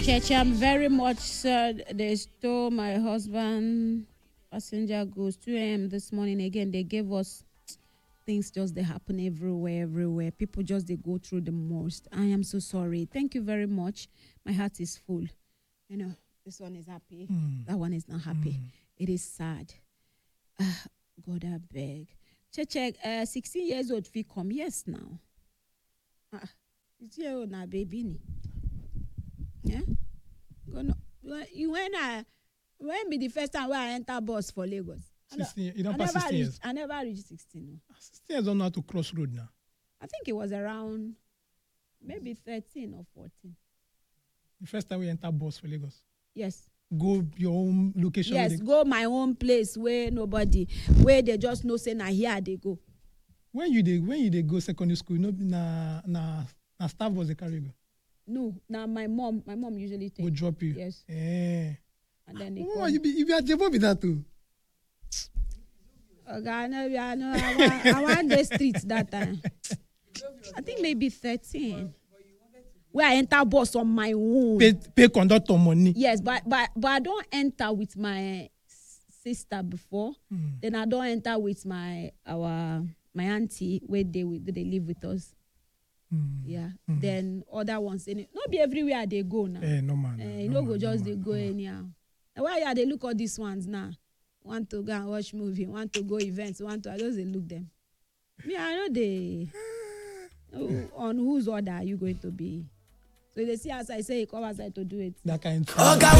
Checham, very much, sir. They stole my husband. Passenger goes 2 a.m. this morning. Again, they gave us things just they happen everywhere. People just they go through the most. I am so sorry. Thank you very much. My heart is full. You know, this one is happy. That one is not happy. It is sad. God, I beg. Check. 16 years old, we come. Yes, now. 16 years old now, baby. Yeah. When be the first time where I enter bus for Lagos? 16, you don't pass 16 years. I never reached 16. No. 16 years don't know how to cross road now. I think it was around maybe 13 or 14. The first time we enter bus for Lagos. Yes. Go your own location. Yes, go my own place where where they just know say na here they go. When you dey go secondary school, na staff was the carry go. No, now my mom usually take. Go drop you. Yes. And then they you be at Jebo with that too. Okay, I know. I want the streets that time. I think maybe 13. Where I enter bus on my own. Pay conductor money. Yes, but I don't enter with my sister before. Then I don't enter with my auntie where they live with us. Yeah. Then other ones not be everywhere they go now. No man. You know, go just they go anyhow. Why they look at these ones now? Want to go and watch movie, want to go events, I just they look them. Me, I know they on whose order are you going to be? So they see as I say, come outside to do it. That kind of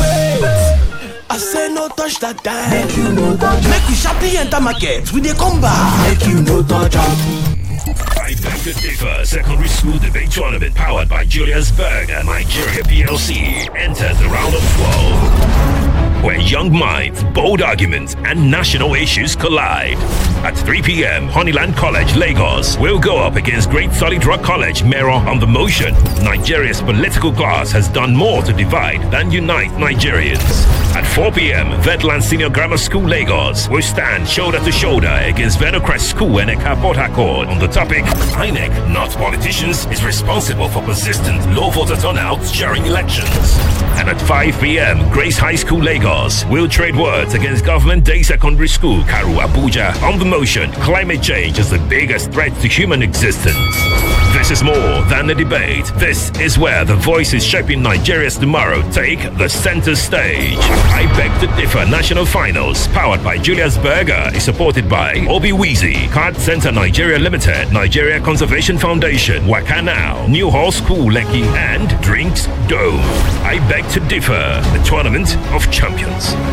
I say no touch that time. Make you no touch. Make we sharply enter market. We dey come back. Make you no touch. I beg to differ. Secondary School Debate Tournament powered by Julius Berger Nigeria PLC enters the round of 12, where young minds, bold arguments, and national issues collide. At 3 p.m., Honeyland College, Lagos will go up against Great Solid Rock College, Mero on the motion. Nigeria's political class has done more to divide than unite Nigerians. At 4 p.m., Vetland Senior Grammar School, Lagos will stand shoulder to shoulder against Venocrest School and Eka Port Harcourt on the topic, INEC, not politicians, is responsible for persistent low voter turnout during elections. And at 5 p.m., Grace High School, Lagos will trade words against Government Day Secondary School, Karu, Abuja. On the motion, climate change is the biggest threat to human existence. This is more than a debate. This is where the voices shaping Nigeria's tomorrow take the center stage. I Beg to Differ National Finals, powered by Julius Berger, is supported by Obi Weezy, Card Center Nigeria Limited, Nigeria Conservation Foundation, Wakanao, New Hall School, Lekki, and Drinks Dome. I Beg to Differ, the Tournament of Champions.